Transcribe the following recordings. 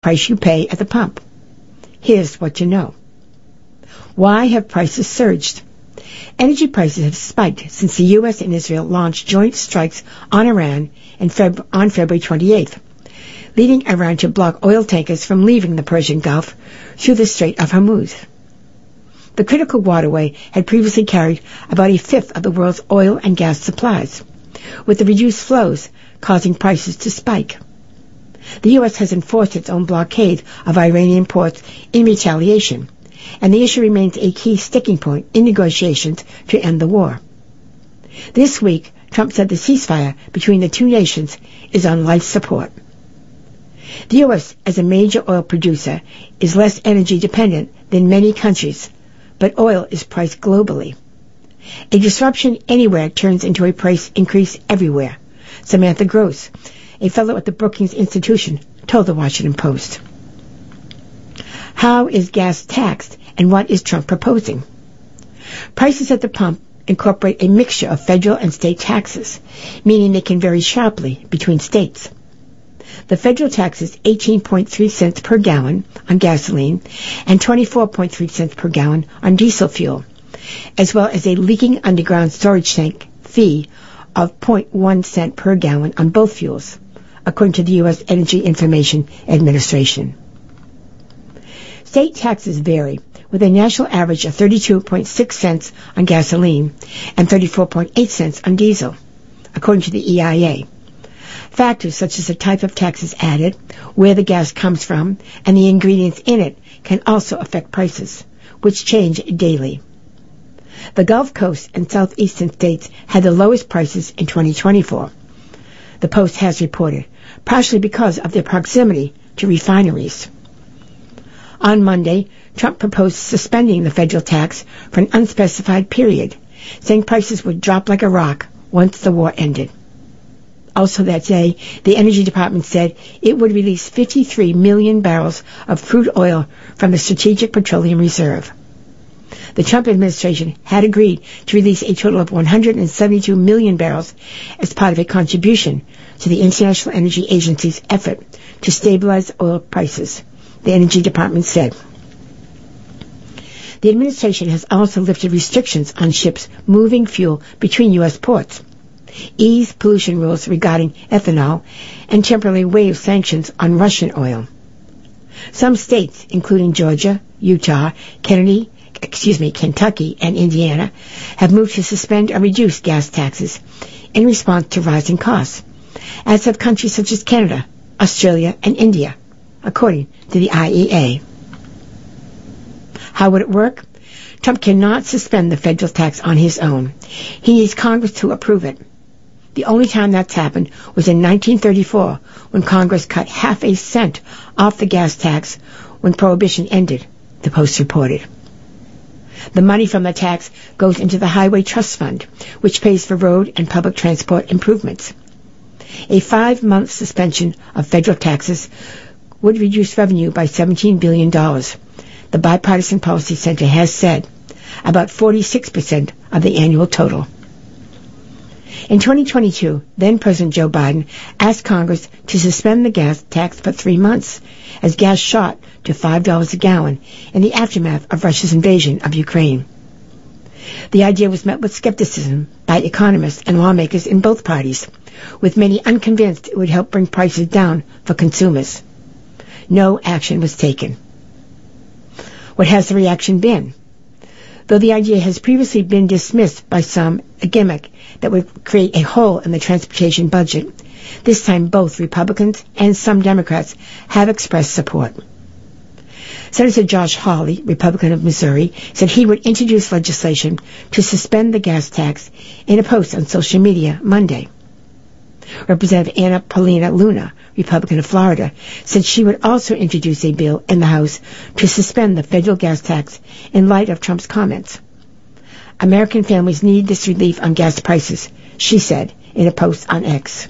price you pay at the pump. Here's what you know. Why have prices surged? Energy prices have spiked since the U.S. and Israel launched joint strikes on Iran on February 28th, leading Iran to block oil tankers from leaving the Persian Gulf through the Strait of Hormuz. The critical waterway had previously carried about a fifth of the world's oil and gas supplies, with the reduced flows causing prices to spike. The U.S. has enforced its own blockade of Iranian ports in retaliation, and the issue remains a key sticking point in negotiations to end the war. This week, Trump said the ceasefire between the two nations is on life support. The U.S., as a major oil producer, is less energy dependent than many countries, but oil is priced globally. A disruption anywhere turns into a price increase everywhere, Samantha Gross, a fellow at the Brookings Institution, told the Washington Post. How is gas taxed, and what is Trump proposing? Prices at the pump incorporate a mixture of federal and state taxes, meaning they can vary sharply between states. The federal tax is 18.3 cents per gallon on gasoline and 24.3 cents per gallon on diesel fuel, as well as a leaking underground storage tank fee of 0.1 cent per gallon on both fuels, according to the U.S. Energy Information Administration. State taxes vary, with a national average of 32.6 cents on gasoline and 34.8 cents on diesel, according to the EIA. Factors such as the type of taxes added, where the gas comes from, and the ingredients in it can also affect prices, which change daily. The Gulf Coast and southeastern states had the lowest prices in 2024, the Post has reported, partially because of their proximity to refineries. On Monday, Trump proposed suspending the federal tax for an unspecified period, saying prices would drop like a rock once the war ended. Also that day, the Energy Department said it would release 53 million barrels of crude oil from the Strategic Petroleum Reserve. The Trump administration had agreed to release a total of 172 million barrels as part of a contribution to the International Energy Agency's effort to stabilize oil prices, the Energy Department said. The administration has also lifted restrictions on ships moving fuel between U.S. ports, eased pollution rules regarding ethanol, and temporarily waived sanctions on Russian oil. Some states, including Georgia, Utah, Kentucky, and Indiana, have moved to suspend or reduce gas taxes in response to rising costs, as have countries such as Canada, Australia, and India, according to the IEA. How would it work? Trump cannot suspend the federal tax on his own. He needs Congress to approve it. The only time that's happened was in 1934, when Congress cut half a cent off the gas tax when Prohibition ended, the Post reported. The money from the tax goes into the Highway Trust Fund, which pays for road and public transport improvements. A 5-month suspension of federal taxes would reduce revenue by $17 billion, the Bipartisan Policy Center has said, about 46% of the annual total. In 2022, then-President Joe Biden asked Congress to suspend the gas tax for 3 months as gas shot to $5 a gallon in the aftermath of Russia's invasion of Ukraine. The idea was met with skepticism by economists and lawmakers in both parties, with many unconvinced it would help bring prices down for consumers. No action was taken. What has the reaction been? Though the idea has previously been dismissed by some, a gimmick that would create a hole in the transportation budget, this time both Republicans and some Democrats have expressed support. Senator Josh Hawley, Republican of Missouri, said he would introduce legislation to suspend the gas tax in a post on social media Monday. Representative Anna Paulina Luna, Republican of Florida, said she would also introduce a bill in the House to suspend the federal gas tax in light of Trump's comments. American families need this relief on gas prices, she said in a post on X.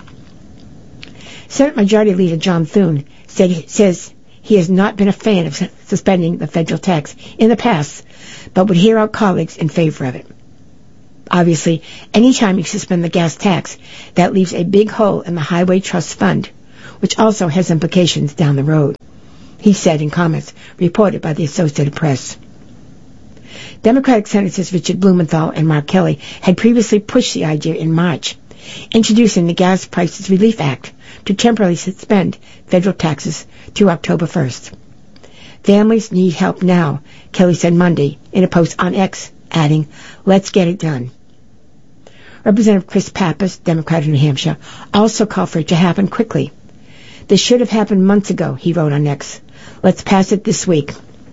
Senate Majority Leader John Thune says he has not been a fan of suspending the federal tax in the past, but would hear out colleagues in favor of it. Obviously, any time you suspend the gas tax, that leaves a big hole in the Highway Trust Fund, which also has implications down the road, he said in comments reported by the Associated Press. Democratic Senators Richard Blumenthal and Mark Kelly had previously pushed the idea in March, introducing the Gas Prices Relief Act to temporarily suspend federal taxes through October 1st. Families need help now, Kelly said Monday in a post on X, adding, "Let's get it done." Representative Chris Pappas, Democrat of New Hampshire, also called for it to happen quickly. "This should have happened months ago," he wrote on X. "Let's pass it this week."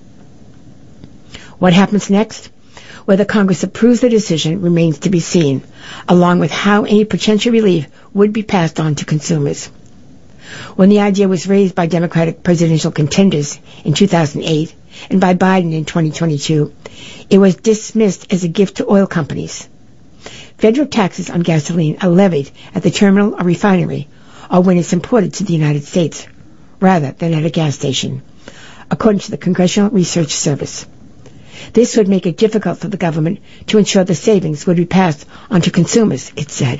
What happens next? Whether Congress approves the decision remains to be seen, along with how any potential relief would be passed on to consumers. When the idea was raised by Democratic presidential contenders in 2008 and by Biden in 2022, it was dismissed as a gift to oil companies. Federal taxes on gasoline are levied at the terminal or refinery or when it's imported to the United States, rather than at a gas station, according to the Congressional Research Service. This would make it difficult for the government to ensure the savings would be passed on to consumers, it said.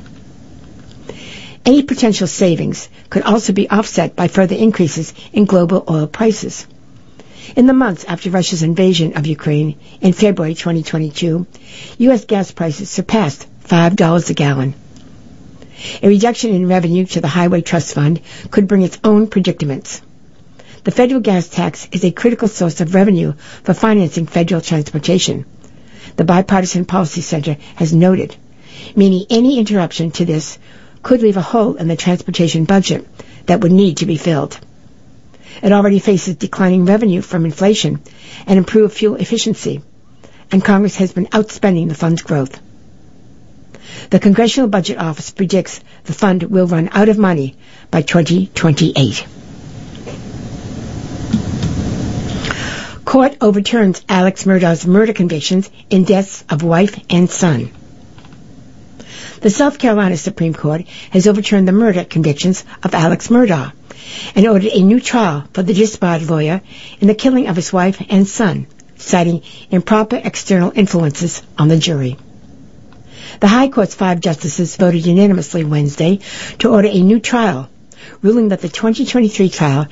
Any potential savings could also be offset by further increases in global oil prices. In the months after Russia's invasion of Ukraine in February 2022, U.S. gas prices surpassed $5 a gallon. A reduction in revenue to the Highway Trust Fund could bring its own predicaments. The federal gas tax is a critical source of revenue for financing federal transportation, the Bipartisan Policy Center has noted, meaning any interruption to this could leave a hole in the transportation budget that would need to be filled. It already faces declining revenue from inflation and improved fuel efficiency, and Congress has been outspending the fund's growth. The Congressional Budget Office predicts the fund will run out of money by 2028. Court overturns Alex Murdaugh's murder convictions in deaths of wife and son. The South Carolina Supreme Court has overturned the murder convictions of Alex Murdaugh and ordered a new trial for the disbarred lawyer in the killing of his wife and son, citing improper external influences on the jury. The High Court's 5 justices voted unanimously Wednesday to order a new trial, ruling that the 2023 trial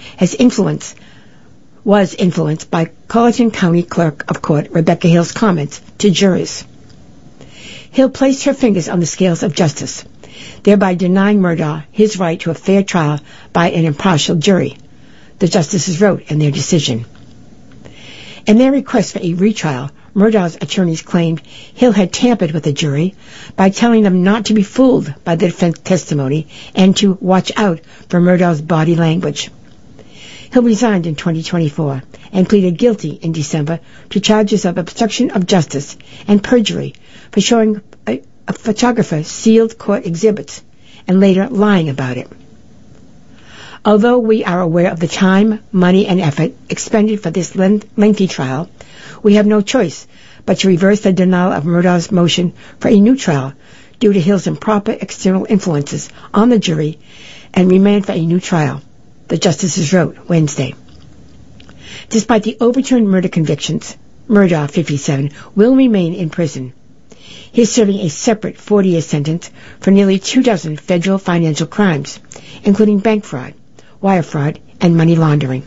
was influenced by Colleton County Clerk of Court Rebecca Hill's comments to jurors. Hill placed her fingers on the scales of justice, thereby denying Murdaugh his right to a fair trial by an impartial jury, the justices wrote in their decision. In their request for a retrial, Murdaugh's attorneys claimed Hill had tampered with the jury by telling them not to be fooled by the defense testimony and to watch out for Murdaugh's body language. Hill resigned in 2024 and pleaded guilty in December to charges of obstruction of justice and perjury for showing a photographer sealed court exhibits and later lying about it. Although we are aware of the time, money, and effort expended for this lengthy trial, we have no choice but to reverse the denial of Murdaugh's motion for a new trial due to Hill's improper external influences on the jury and remand for a new trial, the justices wrote Wednesday. Despite the overturned murder convictions, Murdaugh, 57, will remain in prison. He is serving a separate 40-year sentence for nearly 24 federal financial crimes, including bank fraud, wire fraud, and money laundering.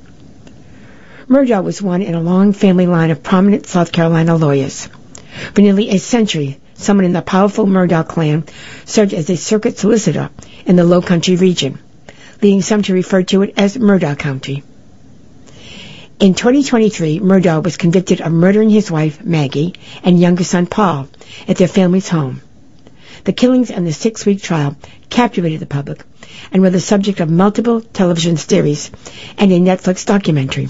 Murdaugh was one in a long family line of prominent South Carolina lawyers. For nearly a century, someone in the powerful Murdaugh clan served as a circuit solicitor in the Low Country region, leading some to refer to it as Murdaugh County. In 2023, Murdaugh was convicted of murdering his wife, Maggie, and younger son, Paul, at their family's home. The killings and the 6-week trial captivated the public and were the subject of multiple television series and a Netflix documentary.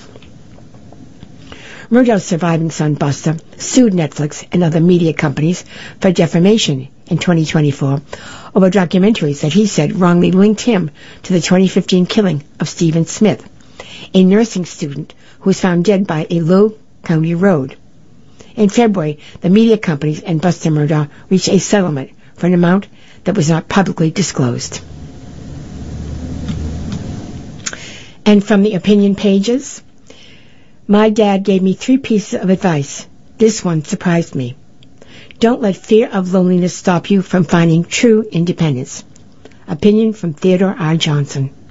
Murdaugh's surviving son, Buster, sued Netflix and other media companies for defamation in 2024 over documentaries that he said wrongly linked him to the 2015 killing of Stephen Smith, a nursing student who was found dead by a Low County road. In February, the media companies and Buster Murdaugh reached a settlement for an amount that was not publicly disclosed. And from the opinion pages, my dad gave me 3 pieces of advice. This one surprised me. Don't let fear of loneliness stop you from finding true independence. Opinion from Theodore R. Johnson.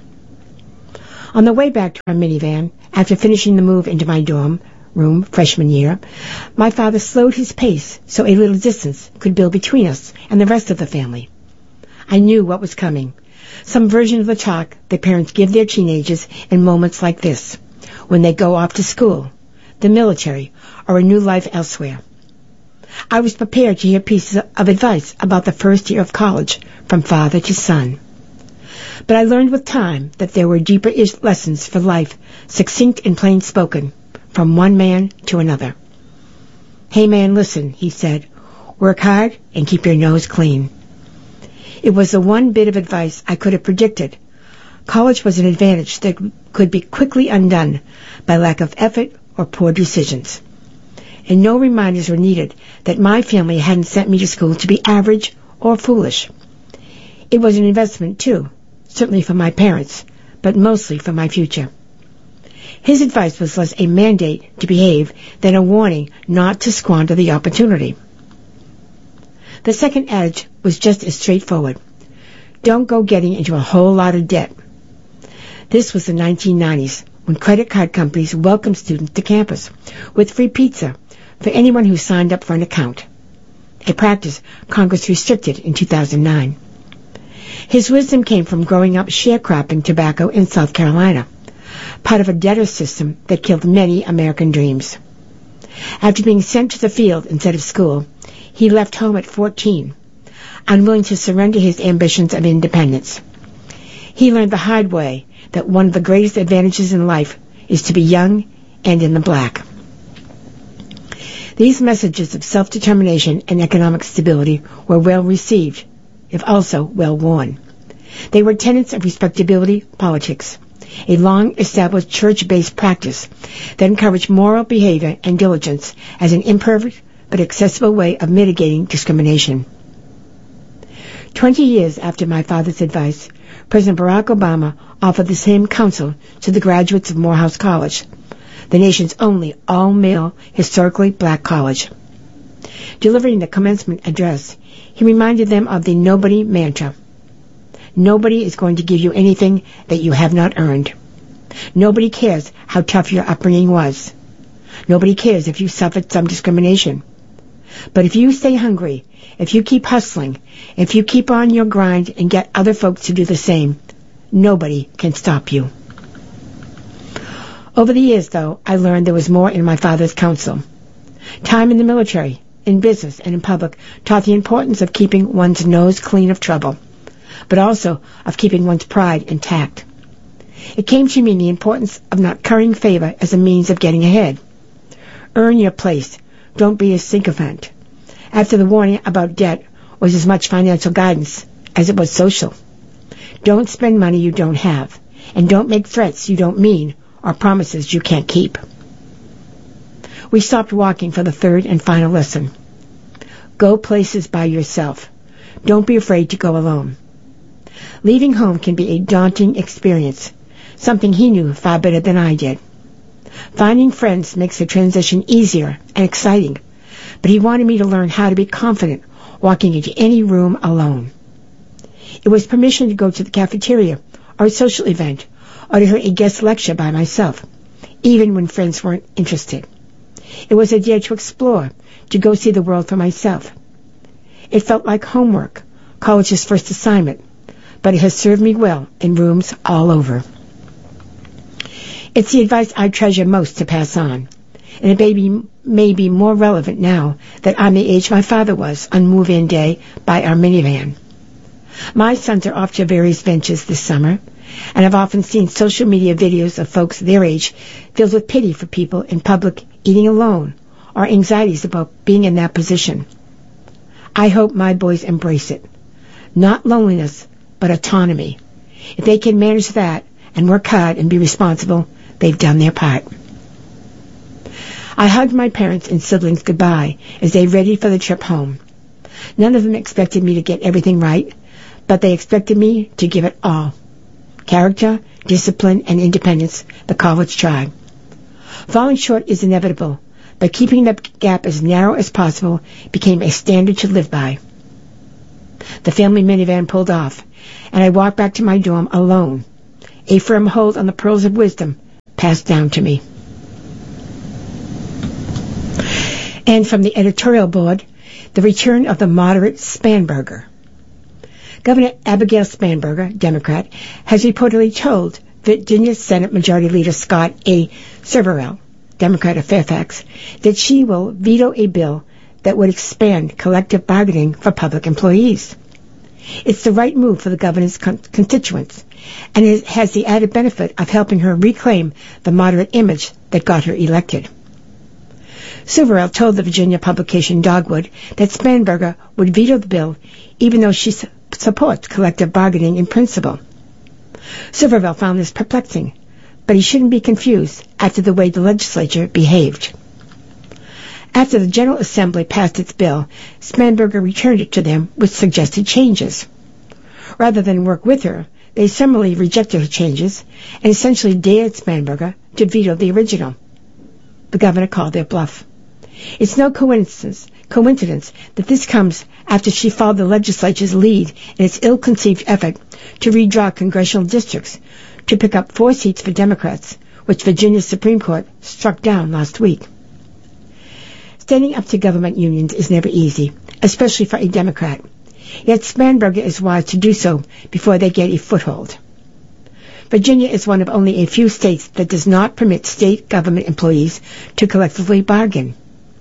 On the way back to our minivan, after finishing the move into my dorm room freshman year, my father slowed his pace so a little distance could build between us and the rest of the family. I knew what was coming. Some version of the talk that parents give their teenagers in moments like this, when they go off to school, the military, or a new life elsewhere. I was prepared to hear pieces of advice about the first year of college from father to son. But I learned with time that there were deeper lessons for life, succinct and plain spoken, from one man to another. "Hey man, listen," he said. "Work hard and keep your nose clean." It was the one bit of advice I could have predicted. College was an advantage that could be quickly undone by lack of effort or poor decisions. And no reminders were needed that my family hadn't sent me to school to be average or foolish. It was an investment, too, certainly for my parents, but mostly for my future. His advice was less a mandate to behave than a warning not to squander the opportunity. The second adage was just as straightforward. Don't go getting into a whole lot of debt. This was the 1990s, when credit card companies welcomed students to campus with free pizza for anyone who signed up for an account, a practice Congress restricted in 2009. His wisdom came from growing up sharecropping tobacco in South Carolina, part of a debtor system that killed many American dreams. After being sent to the field instead of school, he left home at 14, unwilling to surrender his ambitions of independence. He learned the hard way that one of the greatest advantages in life is to be young and in the black. These messages of self-determination and economic stability were well received, if also well worn. They were tenets of respectability politics, a long-established church-based practice that encouraged moral behavior and diligence as an imperfect but accessible way of mitigating discrimination. 20 years after my father's advice, President Barack Obama offered the same counsel to the graduates of Morehouse College, the nation's only all-male, historically black college. Delivering the commencement address, he reminded them of the nobody mantra. Nobody is going to give you anything that you have not earned. Nobody cares how tough your upbringing was. Nobody cares if you suffered some discrimination. But if you stay hungry, if you keep hustling, if you keep on your grind and get other folks to do the same, nobody can stop you. Over the years, though, I learned there was more in my father's counsel. Time in the military, in business, and in public taught the importance of keeping one's nose clean of trouble, but also of keeping one's pride intact. It came to mean the importance of not currying favor as a means of getting ahead. Earn your place. Don't be a sycophant. After the warning about debt was as much financial guidance as it was social. Don't spend money you don't have, and don't make threats you don't mean or promises you can't keep. We stopped walking for the third and final lesson. Go places by yourself. Don't be afraid to go alone. Leaving home can be a daunting experience, something he knew far better than I did. Finding friends makes the transition easier and exciting, but he wanted me to learn how to be confident walking into any room alone. It was permission to go to the cafeteria or a social event or to hear a guest lecture by myself, even when friends weren't interested. It was a dare to explore, to go see the world for myself. It felt like homework, college's first assignment, but it has served me well in rooms all over. It's the advice I treasure most to pass on, and it may be more relevant now that I'm the age my father was on move-in day by our minivan. My sons are off to various ventures this summer, and I've often seen social media videos of folks their age filled with pity for people in public eating alone or anxieties about being in that position. I hope my boys embrace it. Not loneliness, but autonomy. If they can manage that and work hard and be responsible, they've done their part. I hugged my parents and siblings goodbye as they readied for the trip home. None of them expected me to get everything right, but they expected me to give it all. Character, discipline, and independence, the college tribe. Falling short is inevitable, but keeping the gap as narrow as possible became a standard to live by. The family minivan pulled off, and I walked back to my dorm alone, a firm hold on the pearls of wisdom passed down to me. And from the editorial board, the return of the moderate Spanberger. Governor Abigail Spanberger, Democrat, has reportedly told Virginia Senate Majority Leader Scott A. Cerverel, Democrat of Fairfax, that she will veto a bill that would expand collective bargaining for public employees. It's the right move for the governor's constituents, and it has the added benefit of helping her reclaim the moderate image that got her elected. Cerverel told the Virginia publication Dogwood that Spanberger would veto the bill even though she supports collective bargaining in principle. Cerverel found this perplexing, but he shouldn't be confused after the way the legislature behaved. After the General Assembly passed its bill, Spanberger returned it to them with suggested changes. Rather than work with her, they summarily rejected her changes and essentially dared Spanberger to veto the original. The governor called their bluff. It's no coincidence that this comes after she followed the legislature's lead in its ill-conceived effort to redraw congressional districts to pick up 4 seats for Democrats, which Virginia's Supreme Court struck down last week. Standing up to government unions is never easy, especially for a Democrat. Yet Spanberger is wise to do so before they get a foothold. Virginia is one of only a few states that does not permit state government employees to collectively bargain.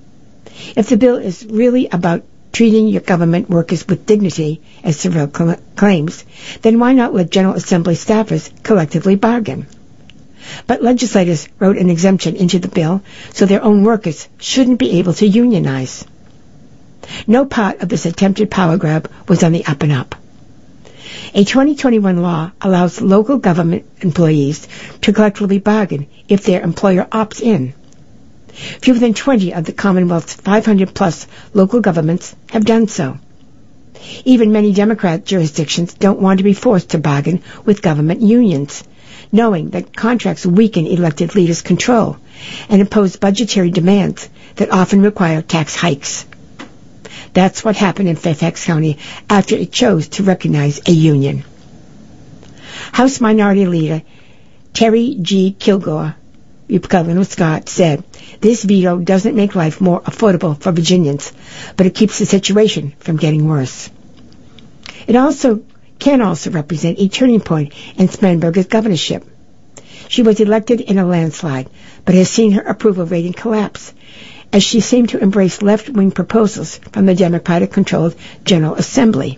If the bill is really about treating your government workers with dignity, as Cerverel claims, then why not let General Assembly staffers collectively bargain? But legislators wrote an exemption into the bill so their own workers shouldn't be able to unionize. No part of this attempted power grab was on the up and up. A 2021 law allows local government employees to collectively bargain if their employer opts in. Fewer than 20 of the Commonwealth's 500-plus local governments have done so. Even many Democrat jurisdictions don't want to be forced to bargain with government unions, knowing that contracts weaken elected leaders' control and impose budgetary demands that often require tax hikes. That's what happened in Fairfax County after it chose to recognize a union. House Minority Leader Terry G. Kilgore, Republican of Scott, said, "This veto doesn't make life more affordable for Virginians, but it keeps the situation from getting worse." It can also represent a turning point in Spanberger's governorship. She was elected in a landslide, but has seen her approval rating collapse, as she seemed to embrace left-wing proposals from the Democratic-controlled General Assembly.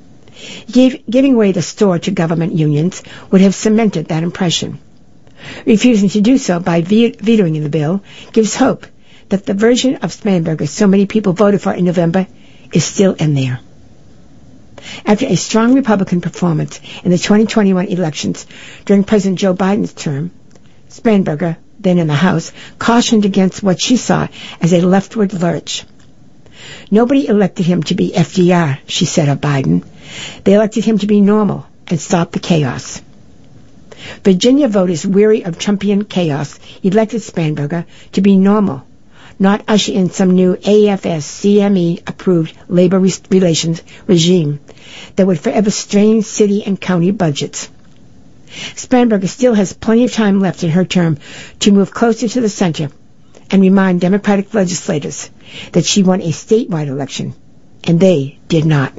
Giving away the store to government unions would have cemented that impression. Refusing to do so by vetoing the bill gives hope that the version of Spanberger so many people voted for in November is still in there. After a strong Republican performance in the 2021 elections during President Joe Biden's term, Spanberger, then in the House, cautioned against what she saw as a leftward lurch. "Nobody elected him to be FDR," she said of Biden. "They elected him to be normal and stop the chaos." Virginia voters weary of Trumpian chaos elected Spanberger to be normal, not usher in some new AFS-CME-approved labor relations regime that would forever strain city and county budgets. Spanberger still has plenty of time left in her term to move closer to the center and remind Democratic legislators that she won a statewide election, and they did not.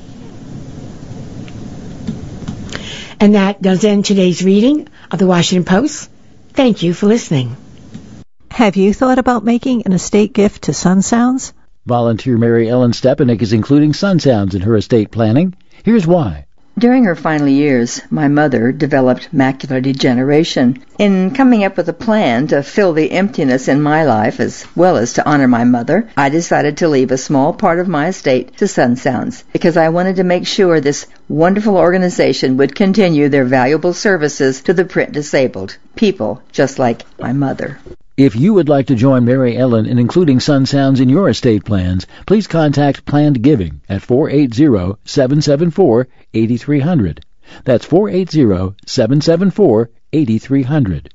And that does end today's reading of the Washington Post. Thank you for listening. Have you thought about making an estate gift to Sun Sounds? Volunteer Mary Ellen Stepanek is including Sun Sounds in her estate planning. Here's why. During her final years, my mother developed macular degeneration. In coming up with a plan to fill the emptiness in my life as well as to honor my mother, I decided to leave a small part of my estate to Sun Sounds because I wanted to make sure this wonderful organization would continue their valuable services to the print disabled, people just like my mother. If you would like to join Mary Ellen in including Sun Sounds in your estate plans, please contact Planned Giving at 480-774-8300. That's 480-774-8300.